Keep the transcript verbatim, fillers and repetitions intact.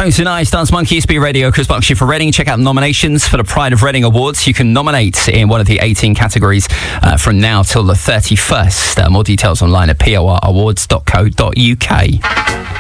Tones and Ice, Dance Monkeys, Be Radio, Chris Buxley for Reading. Check out nominations for the Pride of Reading Awards. You can nominate in one of the eighteen categories uh, from now till the thirty-first. Uh, more details online at p o r awards dot co dot u k.